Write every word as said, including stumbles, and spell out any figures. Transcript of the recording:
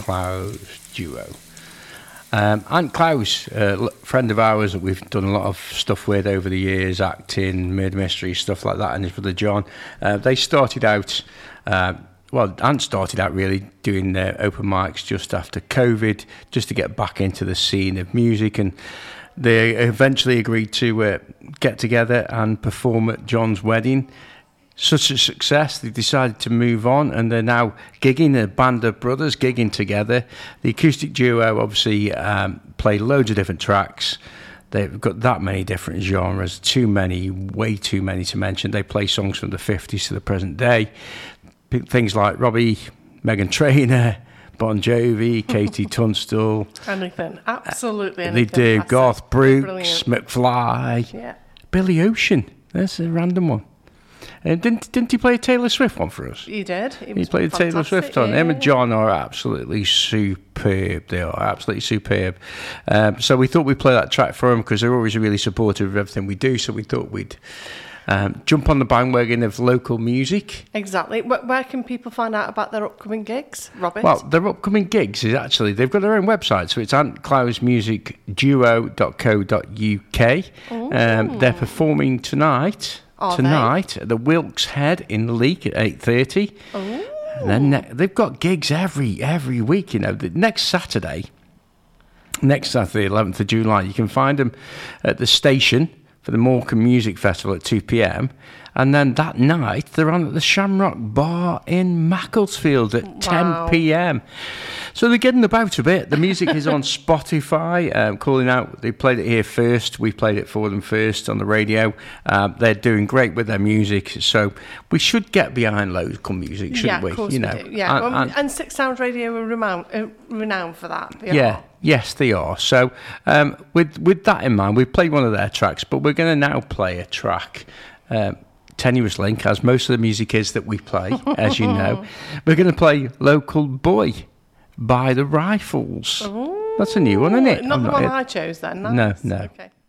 Clowes duo. Um, Ant Clowes, a uh, friend of ours that we've done a lot of stuff with over the years, acting, murder mystery, stuff like that, and his brother John. Uh, they started out, uh, well, Ant started out really doing their open mics just after COVID, just to get back into the scene of music, and they eventually agreed to uh, get together and perform at John's wedding. Such a success, they decided to move on, and they're now gigging, a band of brothers gigging together. The acoustic duo obviously um, play loads of different tracks. They've got that many different genres, too many, way too many to mention. They play songs from the fifties to the present day. P- things like Robbie, Meghan Trainor, Bon Jovi, Katie Tunstall. Anything, absolutely anything. They do. That's Garth it. Brooks, McFly, yeah. Billy Ocean. That's a random one. Uh, didn't didn't he play a Taylor Swift one for us? He did. He, he played a Taylor Swift one. Yeah. Him and John are absolutely superb. They are absolutely superb. Um, so we thought we'd play that track for them because they're always really supportive of everything we do. So we thought we'd um, jump on the bandwagon of local music. Exactly. Where, where can people find out about their upcoming gigs, Robert? Well, their upcoming gigs is actually, they've got their own website. So it's ant clowes music duo dot co dot uk. Um, they're performing tonight. Are Tonight they? At the Wilkes Head in Leek at eight thirty. And then ne- they've got gigs every every week. You know, the next Saturday, next Saturday, eleventh of July, you can find them at the station for the Morecambe Music Festival at two p.m. And then that night, they're on at the Shamrock Bar in Macclesfield at wow. ten p.m. So they're getting about a bit. The music is on Spotify, um, calling out. They played it here first. We played it for them first on the radio. Uh, they're doing great with their music. So we should get behind local music, shouldn't yeah, we? Of course you we know, do. Yeah, and, and, and, and Six Sound Radio are renowned, uh, renowned for that. They yeah. Are. Yes, they are. So um, with with that in mind, we've played one of their tracks, but we're going to now play a track. Um, Tenuous Link, as most of the music is that we play, as you know. We're going to play Local Boy by the Rifles. Ooh, that's a new one, isn't it? Not I'm the not one it. I chose then. No, Nice. no. Okay.